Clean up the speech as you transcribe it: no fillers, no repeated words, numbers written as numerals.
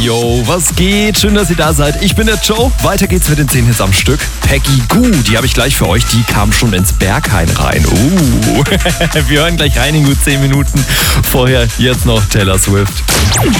Yo, was geht? Schön, dass ihr da seid. Ich bin der Joe. Weiter geht's mit den 10 Hits am Stück. Peggy Gou, die habe ich gleich für euch. Die kam schon ins Berghain rein. Wir hören gleich rein in gut 10 Minuten. Vorher jetzt noch Taylor Swift.